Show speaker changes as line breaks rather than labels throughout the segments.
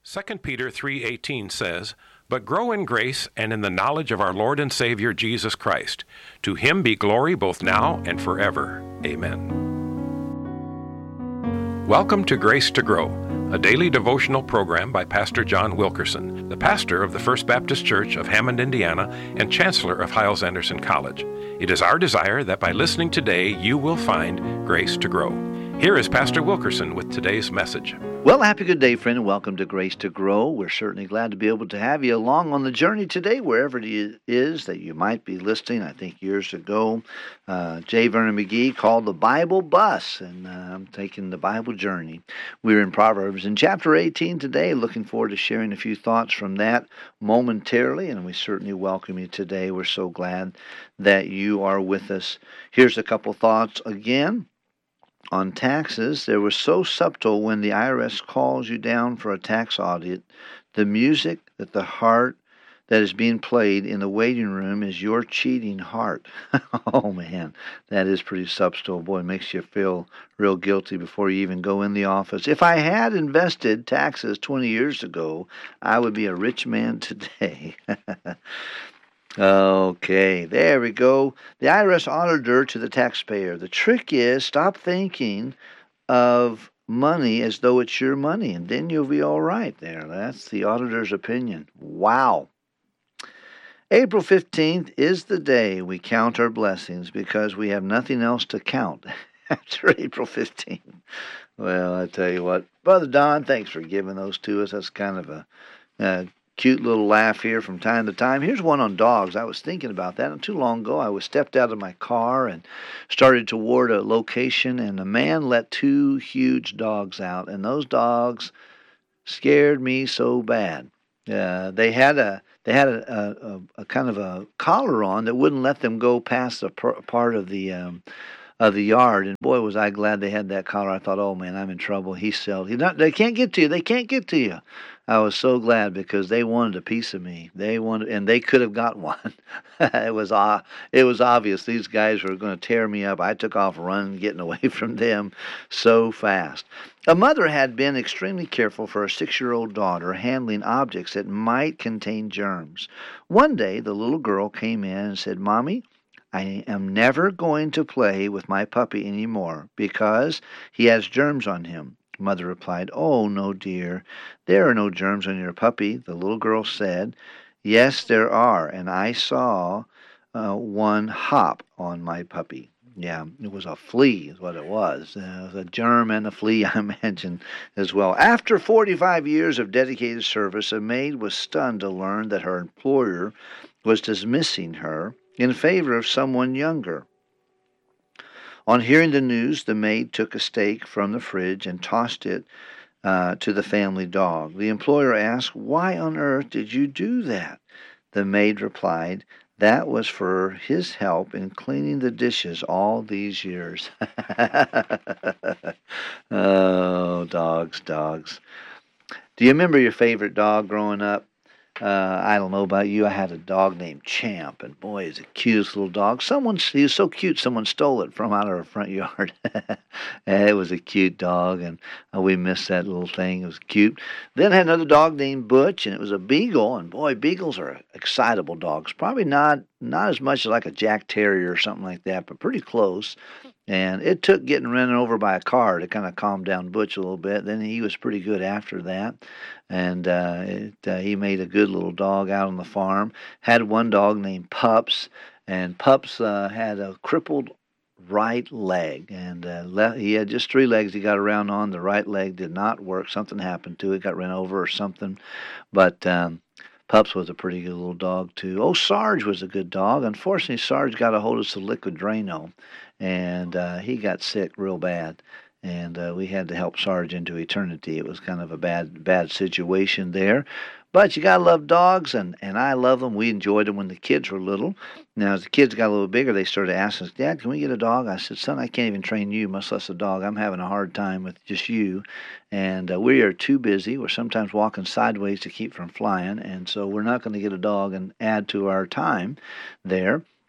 2 Peter 3:18 says, "But grow in grace and in the knowledge of our Lord and Savior Jesus Christ. To him be glory both now and forever. Amen." Welcome to Grace to Grow, a daily devotional program by Pastor John Wilkerson, the pastor of the First Baptist Church of Hammond, Indiana, and chancellor of Hyles-Anderson College. It is our desire that by listening today, you will find grace to grow. Here is Pastor Wilkerson with today's message.
Well, happy good day, friend, and welcome to Grace to Grow. We're certainly glad to be able to have you along on the journey today, wherever it is that you might be listening. I think years ago, J. Vernon McGee called the Bible Bus, and I'm taking the Bible journey. We're in Proverbs in chapter 18 today. Looking forward to sharing a few thoughts from that momentarily, and we certainly welcome you today. We're so glad that you are with us. Here's a couple thoughts again. On taxes, they were so subtle when the IRS calls you down for a tax audit. The music that is being played in the waiting room is your cheating heart. Oh man, that is pretty subtle. Boy, it makes you feel real guilty before you even go in the office. If I had invested taxes 20 years ago, I would be a rich man today. Okay, there we go. The IRS auditor to the taxpayer. The trick is stop thinking of money as though it's your money, and then you'll be all right there. That's the auditor's opinion. Wow. April 15th is the day we count our blessings because we have nothing else to count after April 15th. Well, I tell you what, Brother Don, thanks for giving those to us. That's kind of a cute little laugh here from time to time. Here's one on dogs. I was thinking about that. Not too long ago, I was stepped out of my car and started toward a location, and a man let two huge dogs out, and those dogs scared me so bad. They had a kind of a collar on that wouldn't let them go past the part of the yard, and boy, was I glad they had that collar. I thought, oh man, I'm in trouble. They can't get to you. They can't get to you. I was so glad because they wanted a piece of me. And they could have got one. It was obvious these guys were going to tear me up. I took off running, getting away from them so fast. A mother had been extremely careful for her 6-year-old daughter handling objects that might contain germs. One day, the little girl came in and said, "Mommy, I am never going to play with my puppy anymore because he has germs on him." Mother replied, "Oh, no, dear. There are no germs on your puppy," the little girl said. "Yes, there are, and I saw one hop on my puppy." Yeah, it was a flea is what it was. It was a germ and a flea, I imagine, as well. After 45 years of dedicated service, a maid was stunned to learn that her employer was dismissing her in favor of someone younger. On hearing the news, the maid took a steak from the fridge and tossed it to the family dog. The employer asked, "Why on earth did you do that?" The maid replied, "That was for his help in cleaning the dishes all these years." Oh, dogs. Do you remember your favorite dog growing up? I don't know about you. I had a dog named Champ, and boy, he's the cutest little dog. He was so cute, someone stole it from out of our front yard. And it was a cute dog, and we missed that little thing. It was cute. Then I had another dog named Butch, and it was a beagle. And boy, beagles are excitable dogs. Probably not as much as like a Jack Terrier or something like that, but pretty close. And it took getting run over by a car to kind of calm down Butch a little bit. Then he was pretty good after that. And he made a good little dog out on the farm. Had one dog named Pups. And Pups had a crippled right leg. And he had just 3 legs he got around on. The right leg did not work. Something happened to it. Got run over or something. But Pups was a pretty good little dog, too. Oh, Sarge was a good dog. Unfortunately, Sarge got a hold of some liquid Drano, and he got sick real bad. And we had to help Sarge into eternity. It was kind of a bad situation there. But you got to love dogs, and I love them. We enjoyed them when the kids were little. Now, as the kids got a little bigger, they started asking us, "Dad, can we get a dog?" I said, "Son, I can't even train you, much less a dog. I'm having a hard time with just you. And we are too busy. We're sometimes walking sideways to keep from flying, and so we're not going to get a dog and add to our time there."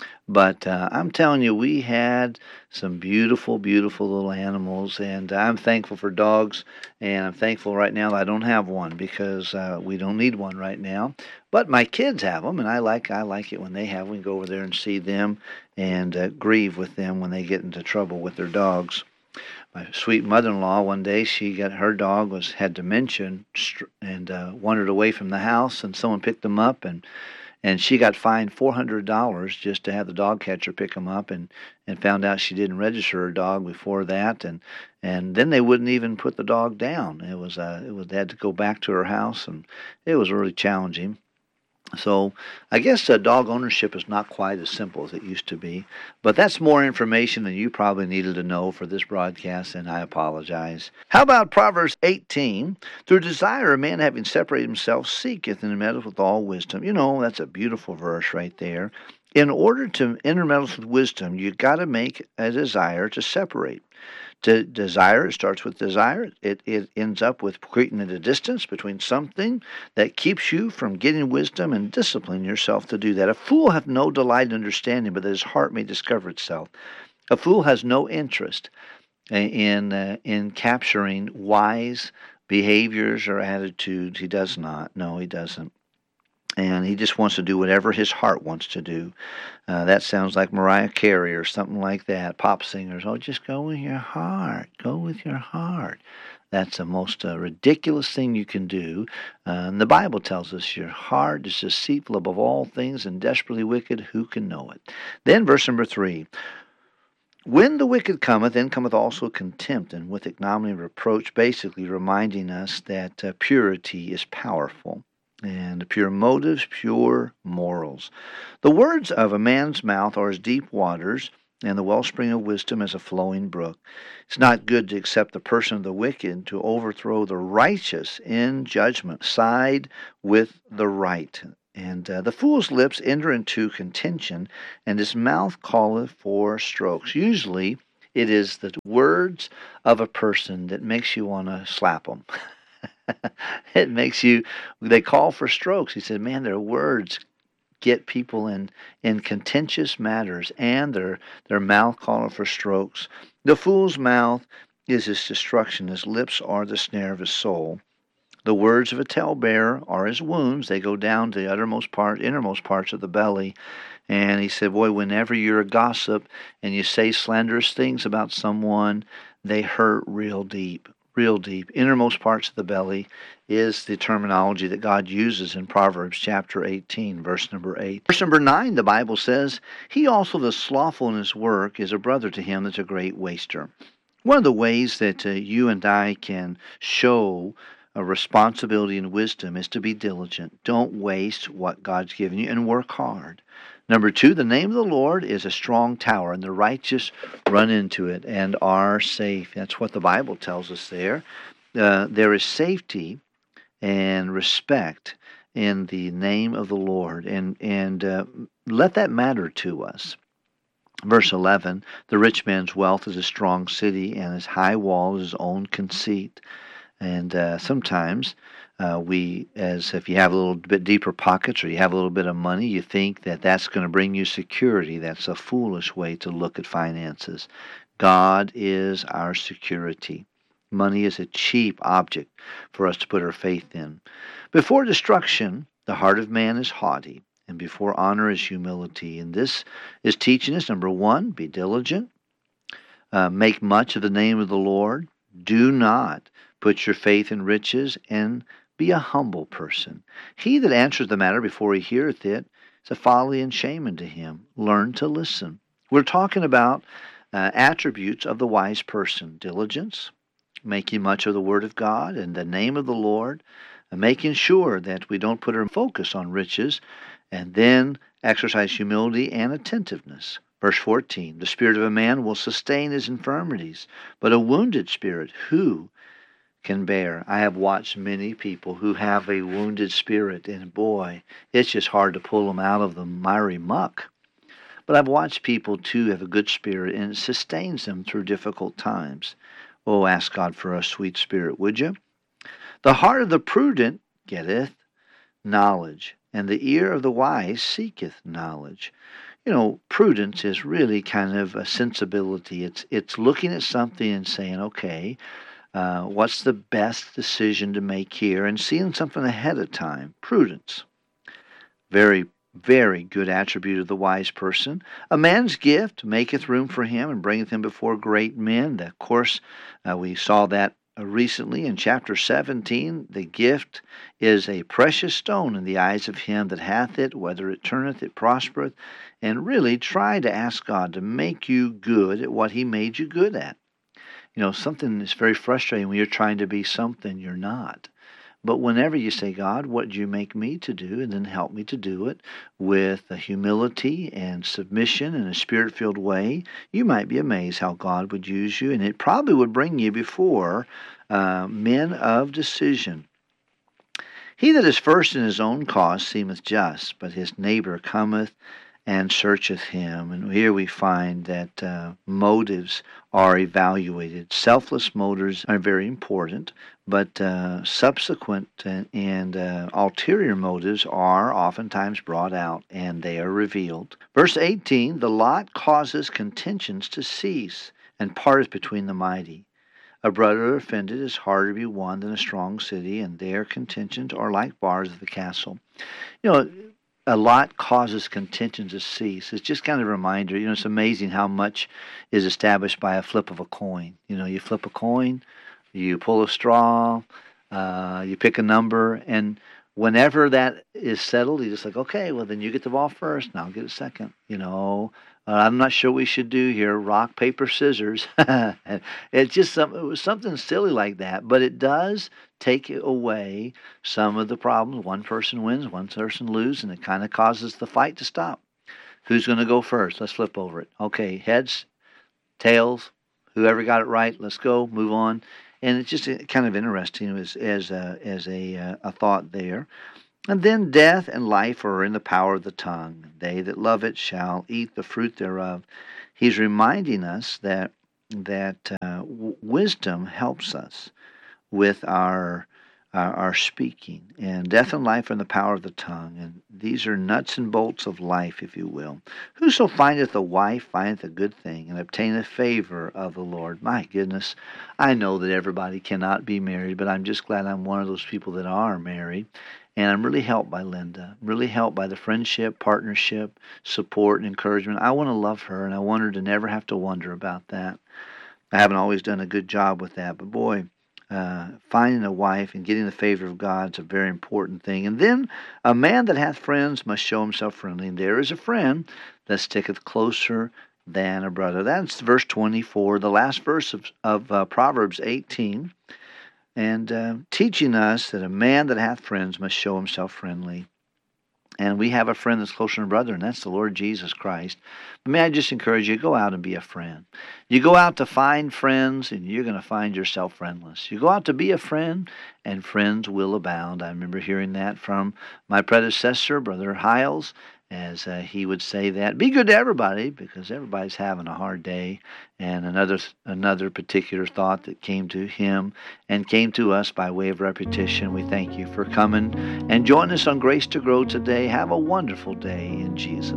But I'm telling you, we had some beautiful, beautiful little animals, and I'm thankful for dogs, and I'm thankful right now that I don't have one because we don't need one right now. But my kids have them, and I like it when they have. We can go over there and see them and grieve with them when they get into trouble with their dogs. My sweet mother-in-law, one day, she got her dog had dementia and wandered away from the house, and someone picked them up, and she got fined $400 just to have the dog catcher pick them up, and found out she didn't register her dog before that, and then they wouldn't even put the dog down. They had to go back to her house, and it was really challenging. So I guess dog ownership is not quite as simple as it used to be, but that's more information than you probably needed to know for this broadcast, and I apologize. How about Proverbs 18? Through desire, a man having separated himself seeketh and meddleth with all wisdom. You know, that's a beautiful verse right there. In order to intermeddle with wisdom, you got to make a desire to separate. Desire, it starts with desire. It ends up with creating a distance between something that keeps you from getting wisdom and disciplining yourself to do that. A fool hath no delight in understanding, but that his heart may discover itself. A fool has no interest in capturing wise behaviors or attitudes. He does not. No, he doesn't. And he just wants to do whatever his heart wants to do. That sounds like Mariah Carey or something like that. Pop singers, oh, just go with your heart. Go with your heart. That's the most ridiculous thing you can do. And the Bible tells us your heart is deceitful above all things and desperately wicked. Who can know it? Then verse number 3. When the wicked cometh, then cometh also contempt, and with ignominy reproach, basically reminding us that purity is powerful. And pure motives, pure morals. The words of a man's mouth are as deep waters, and the wellspring of wisdom as a flowing brook. It's not good to accept the person of the wicked, to overthrow the righteous in judgment, side with the right. And the fool's lips enter into contention, and his mouth calleth for strokes. Usually, it is the words of a person that makes you want to slap them. It makes you, they call for strokes. He said, man, their words get people in contentious matters, and their mouth calling for strokes. The fool's mouth is his destruction. His lips are the snare of his soul. The words of a talebearer are his wounds. They go down to the innermost parts of the belly. And he said, boy, whenever you're a gossip and you say slanderous things about someone, they hurt real deep. Real deep. Innermost parts of the belly is the terminology that God uses in Proverbs chapter 18, verse number 8. Verse number 9, the Bible says, he also that's slothful in his work is a brother to him that's a great waster. One of the ways that you and I can show a responsibility and wisdom is to be diligent. Don't waste what God's given you, and work hard. Number 2, the name of the Lord is a strong tower, and the righteous run into it and are safe. That's what the Bible tells us there. There is safety and respect in the name of the Lord, and let that matter to us. Verse 11, the rich man's wealth is a strong city, and his high wall is his own conceit. And sometimes if you have a little bit deeper pockets or you have a little bit of money, you think that that's going to bring you security. That's a foolish way to look at finances. God is our security. Money is a cheap object for us to put our faith in. Before destruction, the heart of man is haughty, and before honor is humility. And this is teaching us, number 1, be diligent. Make much of the name of the Lord. Do not put your faith in riches, and be a humble person. He that answers the matter before he heareth it is a folly and shame unto him. Learn to listen. We're talking about attributes of the wise person. Diligence, making much of the Word of God and the name of the Lord, and making sure that we don't put our focus on riches, and then exercise humility and attentiveness. Verse 14, the spirit of a man will sustain his infirmities, but a wounded spirit who can bear? I have watched many people who have a wounded spirit, and boy, it's just hard to pull them out of the miry muck. But I've watched people, too, have a good spirit, and it sustains them through difficult times. Oh, ask God for a sweet spirit, would you? The heart of the prudent getteth knowledge, and the ear of the wise seeketh knowledge. Prudence is really kind of a sensibility. It's looking at something and saying, okay, what's the best decision to make here, and seeing something ahead of time. Prudence. Very, very good attribute of the wise person. A man's gift maketh room for him and bringeth him before great men. Of course, we saw that recently in chapter 17. The gift is a precious stone in the eyes of him that hath it. Whether it turneth, it prospereth. And really try to ask God to make you good at what he made you good at. Something is very frustrating when you're trying to be something you're not. But whenever you say, God, what do you make me to do? And then help me to do it with a humility and submission in a spirit-filled way, you might be amazed how God would use you. And it probably would bring you before men of decision. He that is first in his own cause seemeth just, but his neighbor cometh and searcheth him. And here we find that motives are evaluated. Selfless motives are very important, but subsequent and ulterior motives are oftentimes brought out, and they are revealed. Verse 18, the lot causes contentions to cease, and parteth between the mighty. A brother offended is harder to be won than a strong city, and their contentions are like bars of the castle. A lot causes contention to cease. It's just kind of a reminder. It's amazing how much is established by a flip of a coin. You flip a coin, you pull a straw, you pick a number, and whenever that is settled, you're just like, okay, well, then you get the ball first, and I'll get it second. I'm not sure what we should do here. Rock, paper, scissors. It's just it was something silly like that, but it does take away some of the problems. One person wins, one person loses, and it kind of causes the fight to stop. Who's going to go first? Let's flip over it. Okay, heads, tails, whoever got it right, let's go, move on. And it's just kind of interesting as a thought there. And then death and life are in the power of the tongue. They that love it shall eat the fruit thereof. He's reminding us that wisdom helps us with our speaking. And death and life are in the power of the tongue. And these are nuts and bolts of life, if you will. Whoso findeth a wife findeth a good thing, and obtaineth favor of the Lord. My goodness, I know that everybody cannot be married, but I'm just glad I'm one of those people that are married. And I'm really helped by Linda, really helped by the friendship, partnership, support, and encouragement. I want to love her, and I want her to never have to wonder about that. I haven't always done a good job with that, but boy, finding a wife and getting the favor of God is a very important thing. And then a man that hath friends must show himself friendly. And there is a friend that sticketh closer than a brother. That's verse 24, the last verse of Proverbs 18. And teaching us that a man that hath friends must show himself friendly. And we have a friend that's closer than a brother, and that's the Lord Jesus Christ. But may I just encourage you, go out and be a friend. You go out to find friends, and you're going to find yourself friendless. You go out to be a friend, and friends will abound. I remember hearing that from my predecessor, Brother Hiles, as he would say that. Be good to everybody, because everybody's having a hard day. And another particular thought that came to him and came to us by way of repetition. We thank you for coming and joining us on Grace to Grow today. Have a wonderful day in Jesus.